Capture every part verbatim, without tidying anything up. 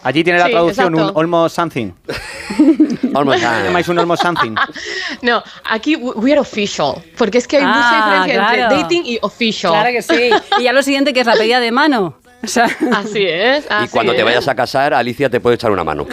Allí tiene la Sí, traducción, exacto. un almost something. Almost done. ¿Llamáis un almost something? No, aquí we are official, porque es que hay Ah, mucha diferencia claro. entre dating y official. Claro que sí. Y ya lo siguiente que es la pedida de mano. O sea, Así es. Así Y cuando te es. vayas a casar, Alicia te puede echar una mano.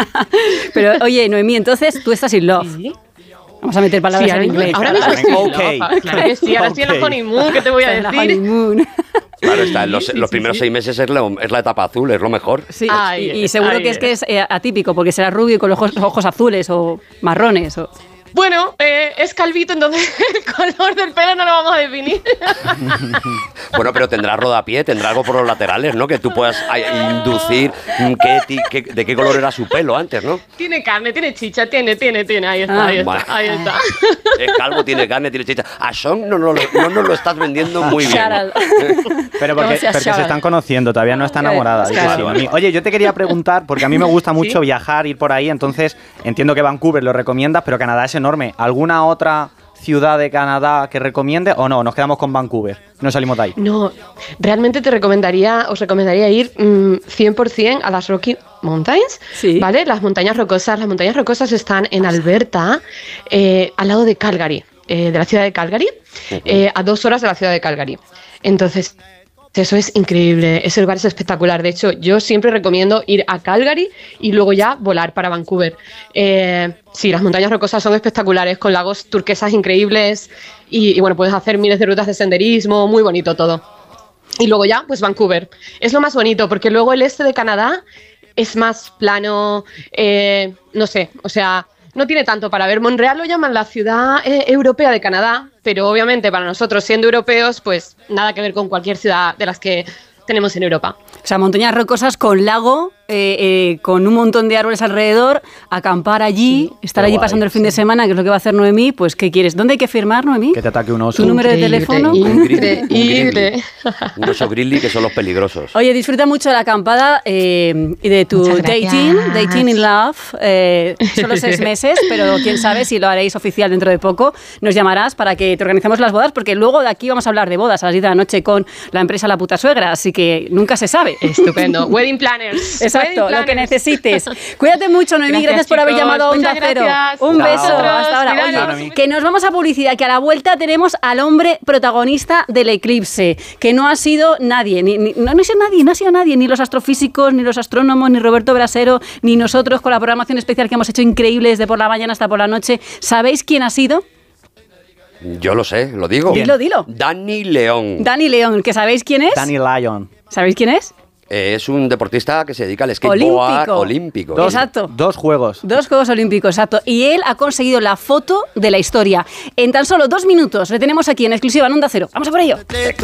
pero oye, Noemí, entonces tú estás in love. Sí. Vamos a meter palabras Sí, en ahora, inglés. ahora mismo estoy Ok. loca. Claro que sí, ahora estoy en la Ok. honeymoon, ¿qué te voy a En la decir? honeymoon. Claro, está, los, Sí, los sí, primeros sí. seis meses es, lo- es la etapa azul, es lo mejor. Sí, Ahí y, y es, seguro ahí que es que es. es eh, atípico, porque será rubio y con los ojos, ojos azules o marrones. O... Bueno, eh, es calvito, entonces el color del pelo no lo vamos a definir. Bueno, pero tendrá rodapié, tendrá algo por los laterales, ¿no? Que tú puedas ay, inducir mm, qué ti- qué- de qué color era su pelo antes, ¿no? Tiene carne, tiene chicha, tiene, tiene, tiene. Ahí está, Ah. ahí Vale. está, ahí está. Es calvo, tiene carne, tiene chicha. A Sean no, no, no nos lo estás vendiendo muy bien. Sharal. Pero ¿Cómo porque, se llama? porque se están conociendo, todavía no está enamorada. Claro. dice Noemí. Oye, yo te quería preguntar, porque a mí me gusta mucho viajar, ir por ahí, entonces entiendo que Vancouver lo recomiendas, pero Canadá es enorme. ¿Alguna otra ciudad de Canadá que recomiende o no? Nos quedamos con Vancouver, no salimos de ahí. No, realmente te recomendaría, os recomendaría ir mm, cien por ciento a las Rocky Mountains, Sí. ¿vale? Las montañas rocosas. Las montañas rocosas están en Alberta, eh, al lado de Calgary, eh, de la ciudad de Calgary, eh, a dos horas de la ciudad de Calgary. Entonces, eso es increíble, ese lugar es espectacular. De hecho, yo siempre recomiendo ir a Calgary y luego ya volar para Vancouver. Eh, sí, las montañas rocosas son espectaculares, con lagos turquesas increíbles y, y bueno, puedes hacer miles de rutas de senderismo, muy bonito todo. Y luego ya, pues Vancouver. Es lo más bonito, porque luego el este de Canadá es más plano, eh, no sé, o sea, no tiene tanto para ver. Montreal lo llaman la ciudad eh, europea de Canadá, pero obviamente para nosotros, siendo europeos, pues nada que ver con cualquier ciudad de las que tenemos en Europa. O sea, montañas rocosas con lago, eh, eh, con un montón de árboles alrededor, acampar allí, estar Qué allí guay, pasando el fin de semana, que es lo que va a hacer Noemí. Pues, ¿qué quieres? ¿Dónde hay que firmar, Noemí? Que te ataque un oso. ¿Tu número de Increíble, teléfono? Un grizzly, un Increíble. grizzly. Un oso grizzly que son los peligrosos. Oye, disfruta mucho de la acampada eh, y de tu Muchas gracias. dating, dating in love. Eh, solo seis meses, pero quién sabe si lo haréis oficial dentro de poco. Nos llamarás para que te organicemos las bodas, porque luego de aquí vamos a hablar de bodas a las diez de la noche con la empresa La Puta Suegra, así que nunca se sabe. Estupendo. Wedding planners. Exacto, Wedding lo que planners. necesites. Cuídate mucho, Noemí, gracias, Gracias, por haber chicos. llamado a Onda Muchas Cero. gracias. Un Chao. beso, hasta ahora. Cuidaros. Oye, Chao, Noemí. que nos vamos a publicidad, que a la vuelta tenemos al hombre protagonista del eclipse, que no ha sido nadie, ni, ni- no, no ha sido nadie, no ha sido nadie, ni los astrofísicos, ni los astrónomos, ni Roberto Brasero, ni nosotros con la programación especial que hemos hecho increíble desde por la mañana hasta por la noche. ¿Sabéis quién ha sido? Yo lo sé, lo digo. Dilo, dilo. Dani León. Dani León, ¿que sabéis quién es? Danny Lyon. ¿Sabéis quién es? Eh, es un deportista que se dedica al skateboard Olímpico. olímpico. Dos, Exacto. Dos juegos. Dos Juegos Olímpicos, exacto. Y él ha conseguido la foto de la historia. En tan solo dos minutos le tenemos aquí en exclusiva en Onda Cero. Vamos a por ello.